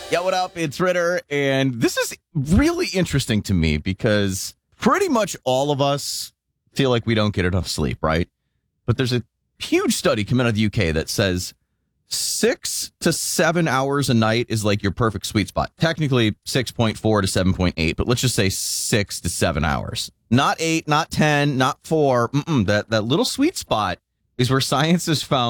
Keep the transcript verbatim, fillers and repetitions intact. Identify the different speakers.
Speaker 1: Yeah, what up? It's Ritter, and this is really interesting to me because pretty much all of us feel like we don't get enough sleep, right? But there's a huge study coming out of the U K that says six to seven hours a night is like your perfect sweet spot. Technically six point four to seven point eight, but let's just say six to seven hours. Not eight, not ten, not four. Mm-mm, that, that little sweet spot is where science has found